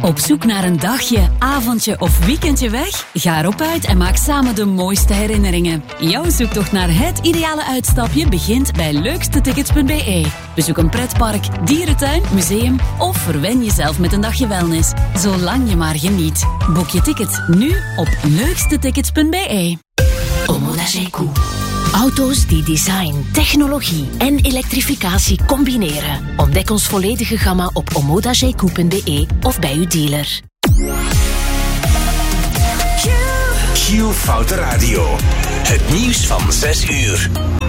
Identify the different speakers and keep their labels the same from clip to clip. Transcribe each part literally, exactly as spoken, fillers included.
Speaker 1: Op zoek naar een dagje, avondje of weekendje weg? Ga erop uit en maak samen de mooiste herinneringen. Jouw zoektocht naar het ideale uitstapje begint bij leukstetickets punt b e. Bezoek een pretpark, dierentuin, museum of verwen jezelf met een dagje wellness. Zolang je maar geniet. Boek je tickets nu op leukstetickets punt b e.
Speaker 2: Omoda Zeekoe. Auto's die design, technologie en elektrificatie combineren. Ontdek ons volledige gamma op omoda zeekoe punt b e of bij uw dealer.
Speaker 3: Q Foute Radio. Het nieuws van zes uur.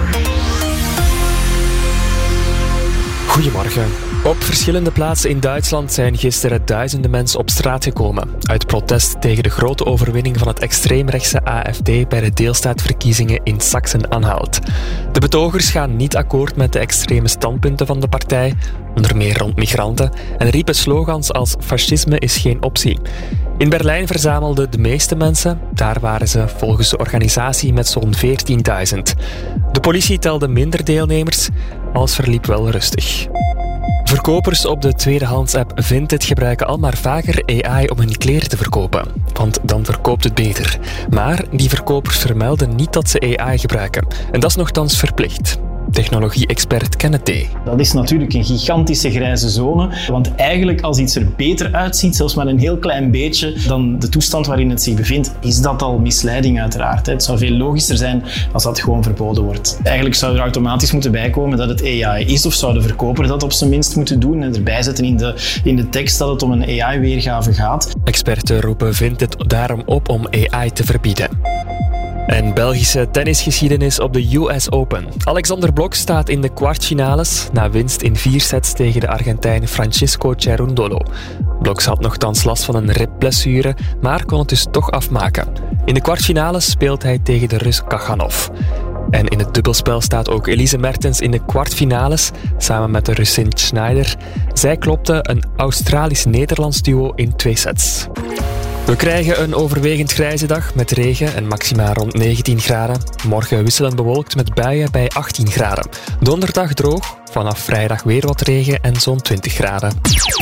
Speaker 4: Goedemorgen. Op verschillende plaatsen in Duitsland zijn gisteren duizenden mensen op straat gekomen. Uit protest tegen de grote overwinning van het extreemrechtse A F D bij de deelstaatverkiezingen in Sachsen-Anhalt. De betogers gaan niet akkoord met de extreme standpunten van de partij, onder meer rond migranten, en riepen slogans als fascisme is geen optie. In Berlijn verzamelden de meeste mensen. Daar waren ze volgens de organisatie met zo'n veertienduizend. De politie telde minder deelnemers. Alles verliep wel rustig. Verkopers op de tweedehands-app Vinted gebruiken al maar vaker A I om hun kleren te verkopen. Want dan verkoopt het beter. Maar die verkopers vermelden niet dat ze A I gebruiken. En dat is nogthans verplicht. Technologie-expert Kenneth D.
Speaker 5: Dat is natuurlijk een gigantische grijze zone, want eigenlijk als iets er beter uitziet, zelfs maar een heel klein beetje, dan de toestand waarin het zich bevindt, is dat al misleiding uiteraard. Het zou veel logischer zijn als dat gewoon verboden wordt. Eigenlijk zou er automatisch moeten bijkomen dat het A I is, of zou de verkoper dat op zijn minst moeten doen en erbij zetten in de, in de tekst dat het om een A I-weergave gaat.
Speaker 4: Experten roepen Vinted daarom op om A I te verbieden. En Belgische tennisgeschiedenis op de U S Open. Alexander Blok staat in de kwartfinales na winst in vier sets tegen de Argentijn Francisco Cerundolo. Blok had nogthans last van een ribblessure, maar kon het dus toch afmaken. In de kwartfinales speelt hij tegen de Rus Kachanov. En in het dubbelspel staat ook Elise Mertens in de kwartfinales, samen met de Russin Schneider. Zij klopte een Australisch-Nederlands duo in twee sets. We krijgen een overwegend grijze dag met regen en maxima rond negentien graden. Morgen wisselend bewolkt met buien bij achttien graden. Donderdag droog, vanaf vrijdag weer wat regen en zo'n twintig graden.